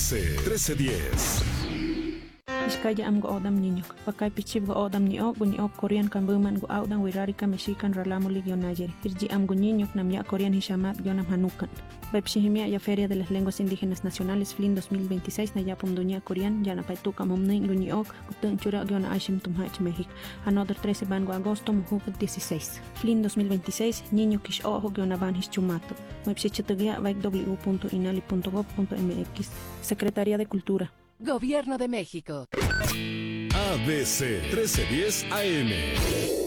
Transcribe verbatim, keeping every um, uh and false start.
C trece diez. Iskaya am go odam niño. Pakai pichib go odam ni ok bunyi ok Korean kan buman go audan wirarika mexican ralamu ligio nayer. Irji am go niño nam ya Korean hishamat gionam hanukan. Bepshihimia ya Feria de las Lenguas Indígenas Nacionales F L I N dos mil veintiséis na yapum dunia Korean ya na paituka momnin bunyi ok utun chura giona aishim tumhach México. Another trece bango agosto muhuk dieciséis. F L I N dos mil veintiséis niño kish ojo giona van hischumato. Webshichitugia vaik w punto inali punto gov punto mx. Secretaría de Cultura. Gobierno de México. A B C trece diez A M.